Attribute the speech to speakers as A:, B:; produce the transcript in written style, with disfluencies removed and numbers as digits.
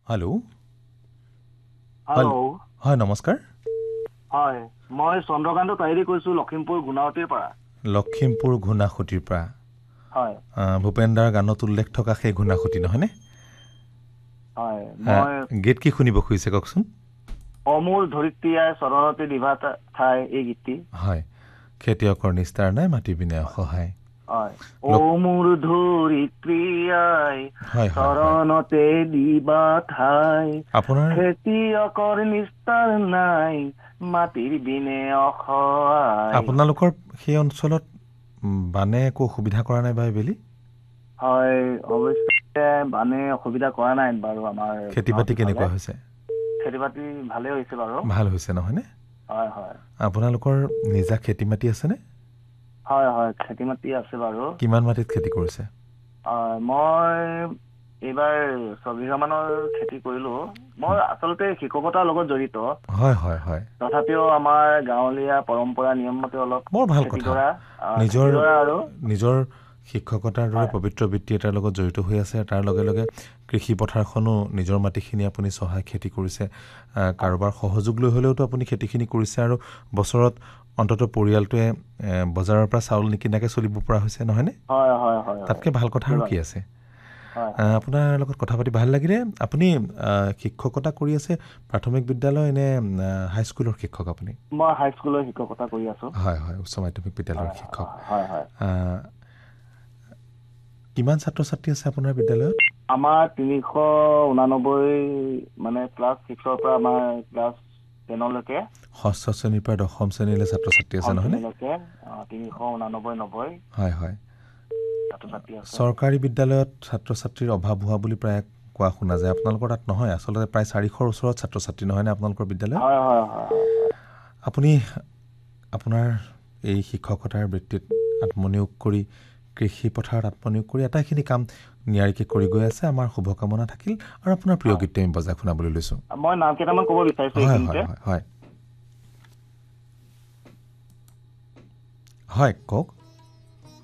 A: Hello'
B: hello'
A: হয় নমস্কাৰ
B: হয় মই চন্দ্ৰকান্ত তাইৰি কৈছো লখিমপুৰ গুণাৱতীৰ পৰা
A: লখিমপুৰ ঘুনাসুতিৰ পৰা
B: হয়
A: ভূপেন্দ্ৰাৰ গানত উল্লেখ থকা সেই ঘুনাসুতি নহয়নে
B: হয় মই
A: গীত কি শুনিব খুজিছে কওকচোন
B: অমূল ধৰিত্ৰীয়াই চৰণতে দিভা ঠাই এই গীতটি
A: হয় খেতিয়কৰ নিস্তাৰ নাই মাটি পিনে অসহায়
B: হয়
A: লক-
B: অমূল ধৰিত্ৰীয়াই
A: হয়, হয়, হয়।
B: চৰণতে দিবা ঠাই
A: আপোনাৰ
B: খেতিয়কৰ নিস্তাৰ নাই মাটিৰ বিনে অসহায়
A: আপোনালোকৰ সেই অঞ্চলত বানে একো অসুবিধা কৰা নাই বা এইবেলি
B: হয় অৱশ্যে বানে অসুবিধা কৰা নাই বাৰু আমাৰ
A: খেতি বাতি
B: গুৱাহাটী ফালে
A: কেনেকুৱা হৈছে
B: খেতি বাতি ভালেই হৈছে বাৰু
A: ভাল হৈছে নহয়নে
B: হয় হয়
A: আপোনালোকৰ নিজা খেতি মাটি আছেনে
B: হয় হয় খেতি মাটি আছে বাৰু
A: কিমান মাটিত খেতি কৰিছে
B: মই এইবাৰ 6 বিঘা মানৰ খেতি কৰিলো মই আচলতে শিক্ষকতাৰ লগত জড়িত
A: হয় হয় হয়
B: তথাপিও আমাৰ গাঁৱলীয়া পৰম্পৰা নিয়ম মতে অলপ
A: বৰ ভাল
B: খেতি
A: কথা
B: কৰা
A: নিজৰ
B: খেতি কৰা আৰু
A: নিজৰ শিক্ষকতাৰ দৰে
B: হয়
A: পবিত্ৰ বৃত্তি এটাৰ লগত জড়িত হৈ আছে তাৰ লগে লগে কৃষি পথাৰখনো নিজৰ মাটিখিনি আপুনি চহাই খেতি কৰিছে কাৰোবাৰ সহযোগ লৈ হ'লেওতো আপুনি খেতিখিনি কৰিছে আৰু বছৰত অন্তত পৰিয়ালটোৱে বজাৰৰ পৰা চাউল নিকিনাকৈ চলিব পৰা হৈছে নহয়নে
B: হয় হয় হয়
A: তাতকৈ ভাল কথা আৰু কি আছে
B: হয় হয়
A: আপোনাৰ লগত কথা পাতি ভাল লাগিলে আপুনি শিক্ষকতা কৰি আছে প্ৰাথমিক বিদ্যালয় নে হাইস্কুলৰ শিক্ষক আপুনি
B: মই হাইস্কুলৰ শিক্ষকতা কৰি আছো
A: হয় হয় উচ্চ মাধ্যমিক বিদ্যালয়ৰ শিক্ষক
B: হয় হয়
A: কিমান ছাত্ৰ ছাত্ৰী আছে আপোনাৰ বিদ্যালয়ত
B: আমাৰ 389 মানে ক্লাছ 6ৰ পৰা আমাৰ ক্লাছ 10লৈকে
A: ষষ্ঠ শ্ৰেণীৰ পৰা দশম শ্ৰেণীলৈ ছাত্ৰ ছাত্ৰী আছে নহয়নে
B: 389
A: হয় হয়
B: ছাত্ৰ ছাত্ৰী আছে
A: চৰকাৰী বিদ্যালয়ত ছাত্ৰ ছাত্ৰীৰ অভাৱ হোৱা বুলি প্ৰায় কোৱা শুনা যায় আপোনালোকৰ তাত নহয় আচলতে প্ৰায় 400ৰ ওচৰত ছাত্ৰ ছাত্ৰী নহয়নে আপোনালোকৰ বিদ্যালয়ত
B: হয় হয় হয়
A: আপুনি আপোনাৰ এই শিক্ষকতাৰ বৃত্তিত আত্মনিয়োগ কৰি কৃষি পথাৰত আত্মনিয়োগ কৰি আটাইখিনি কাম নিয়াৰিকৈ কৰি গৈ আছে আমাৰ শুভকামনা থাকিল আৰু আপোনাৰ প্ৰিয় গীতটো আমি বজাই শুনাবলৈ লৈছোঁ
B: মই নাম কেইটামান ক'ব বিচাৰিছো
A: হয়
B: এইখিনিতে
A: হয় হয় হয় হয় কওক